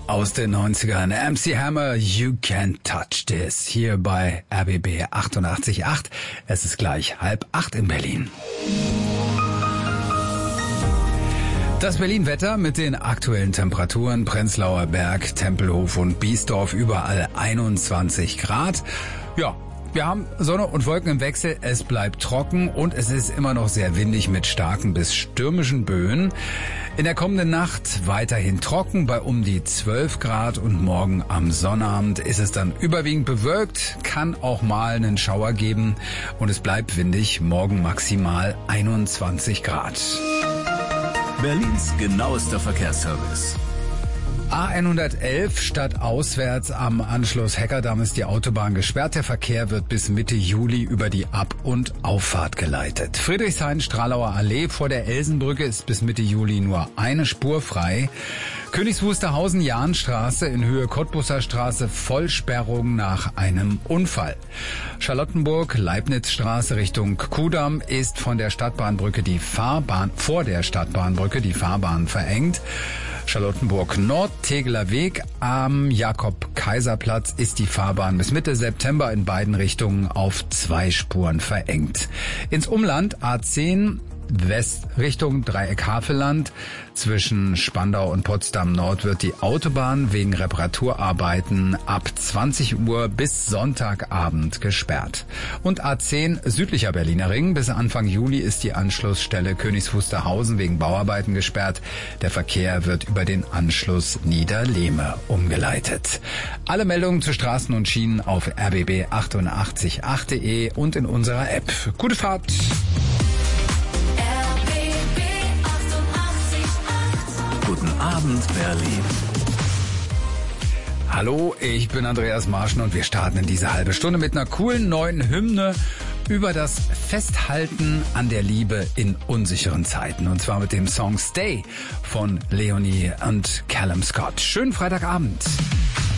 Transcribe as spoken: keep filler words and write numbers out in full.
aus den neunzigern. M C Hammer, You Can't Touch This. Hier bei R B B achtundachtzig Komma acht. Es ist gleich halb acht in Berlin. Das Berlin-Wetter mit den aktuellen Temperaturen: Prenzlauer Berg, Tempelhof und Biesdorf überall einundzwanzig Grad. Ja, wir haben Sonne und Wolken im Wechsel, es bleibt trocken und es ist immer noch sehr windig mit starken bis stürmischen Böen. In der kommenden Nacht weiterhin trocken bei um die zwölf Grad und morgen am Sonnabend ist es dann überwiegend bewölkt, kann auch mal einen Schauer geben und es bleibt windig, morgen maximal einundzwanzig Grad. Berlins genauester Verkehrsservice. A hundertelf stadtauswärts am Anschluss Heckerdamm ist die Autobahn gesperrt. Der Verkehr wird bis Mitte Juli über die Ab- und Auffahrt geleitet. Friedrichshain-Stralauer Allee vor der Elsenbrücke ist bis Mitte Juli nur eine Spur frei. Königs Wusterhausen-Jahnstraße in Höhe Cottbusser Straße Vollsperrung nach einem Unfall. Charlottenburg-Leibnizstraße Richtung Kudamm ist von der Stadtbahnbrücke die Fahrbahn, vor der Stadtbahnbrücke die Fahrbahn verengt. Charlottenburg Nord, Tegeler Weg am Jakob-Kaiser-Platz ist die Fahrbahn bis Mitte September in beiden Richtungen auf zwei Spuren verengt. Ins Umland A zehn West Richtung Dreieck-Havelland. Zwischen Spandau und Potsdam Nord wird die Autobahn wegen Reparaturarbeiten ab zwanzig Uhr bis Sonntagabend gesperrt. Und A zehn südlicher Berliner Ring. Bis Anfang Juli ist die Anschlussstelle Königs Wusterhausen wegen Bauarbeiten gesperrt. Der Verkehr wird über den Anschluss Niederlehme umgeleitet. Alle Meldungen zu Straßen und Schienen auf r b b achtundachtzig Komma acht punkt de und in unserer App. Gute Fahrt! Guten Abend, Berlin. Hallo, ich bin Andreas Marschen und wir starten in diese halbe Stunde mit einer coolen neuen Hymne über das Festhalten an der Liebe in unsicheren Zeiten. Und zwar mit dem Song Stay von Leonie und Callum Scott. Schönen Freitagabend.